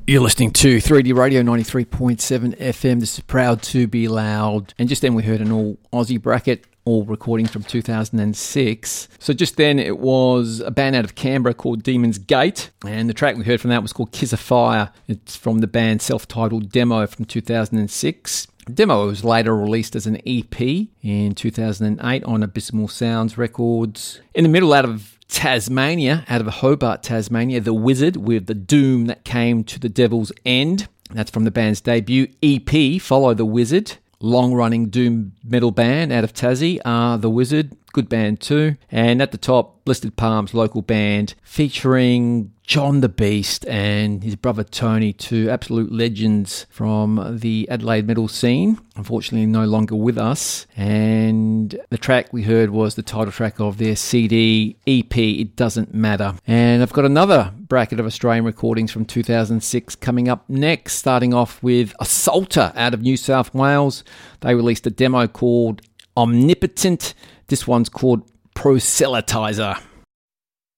You're listening to 3D Radio 93.7 FM. This is Proud to Be Loud. And just then we heard an all Aussie bracket, all recordings from 2006. So just then it was a band out of Canberra called Demon's Gate. And the track we heard from that was called Kiss of Fire. It's from the band's self-titled demo from 2006. The demo was later released as an EP in 2008 on Abysmal Sounds Records. In the middle, out of Tasmania, out of Hobart, Tasmania, The Wizard with The Doom That Came to the Devil's End. That's from the band's debut EP, Follow the Wizard. Long-running doom metal band out of Tassie, The Wizard. Good band too. And at the top, Blistered Palms, local band, featuring John the Beast and his brother Tony, two absolute legends from the Adelaide metal scene. Unfortunately, no longer with us. And the track we heard was the title track of their CD EP, It Doesn't Matter. And I've got another bracket of Australian recordings from 2006 coming up next, starting off with Assaulter out of New South Wales. They released a demo called Omnipotent. This one's called Proselytizer.